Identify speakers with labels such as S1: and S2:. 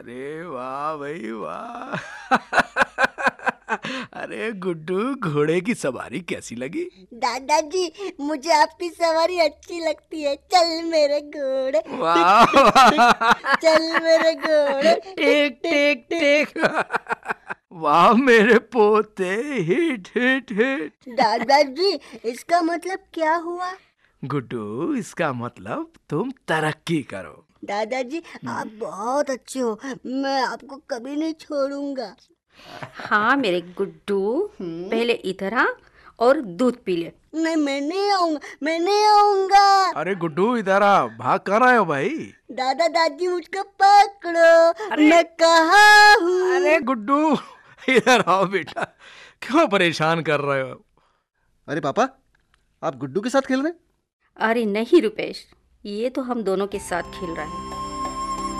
S1: अरे वाह भाई वाह। अरे गुड्डू, घोड़े की सवारी कैसी लगी?
S2: दादाजी, मुझे आपकी सवारी अच्छी लगती है। चल मेरे घोड़े, टिक
S1: वाह
S2: टिक टिक,
S1: वाह।
S2: चल मेरे घोड़े, टिक
S1: टिक
S2: टिक
S1: टिक
S2: टिक।
S1: टिक। वाह मेरे पोते, हिट हिट हिट।
S2: दादाजी, इसका मतलब क्या हुआ?
S1: गुड्डू, इसका मतलब तुम तरक्की करो।
S2: दादाजी, आप बहुत अच्छे हो। मैं आपको कभी नहीं छोड़ूंगा।
S3: हाँ मेरे गुड्डू, पहले इधर आ और दूध पी ले।
S2: नहीं, मैं नहीं आऊंगा, मैं नहीं आऊंगा।
S1: अरे गुड्डू, इधर आ। भाग कर रहे हो भाई?
S2: दादा दादी, मुझको पकड़ो,
S1: अरे
S2: मैं कहाँ
S1: अरे
S2: हूँ?
S1: गुड्डू, इधर आओ बेटा। क्यों परेशान कर रहे हो?
S4: अरे पापा, आप गुड्डू के साथ खेल रहे हैं?
S3: अरे नहीं रुपेश, ये तो हम दोनों के साथ खेल रहा है।